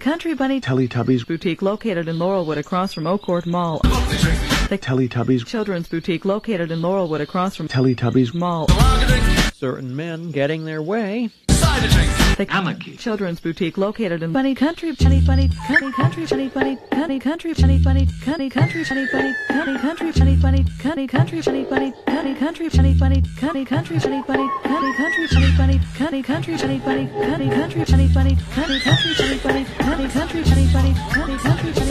Country Bunny Teletubbies Boutique located in Laurelwood across from Oakcourt Mall. The Teletubbies Children's Boutique located in Laurelwood across from Teletubbies Mall. Certain men getting their way. The Amaki. Children's Boutique located in Bunny Country Bunny Bunny Country Bunny Bunny Country Bunny Bunny Country Bunny Bunny Country Bunny Bunny Country Bunny Bunny Country Bunny Bunny Country Bunny Bunny Country Bunny Bunny Country Bunny Bunny Country Bunny Bunny Country Bunny Bunny Country Bunny Bunny Country Bunny Bunny Country Bunny